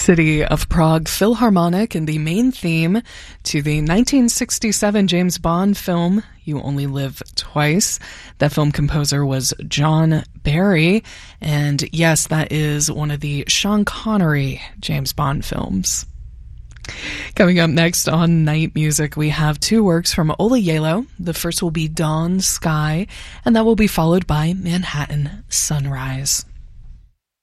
City of Prague Philharmonic and the main theme to the 1967 James Bond film, You Only Live Twice. That film composer was John Barry, and yes, that is one of the Sean Connery James Bond films. Coming up next on Night Music, we have two works from Ola Gjeilo. The first will be Dawn Sky, and that will be followed by Manhattan Sunrise.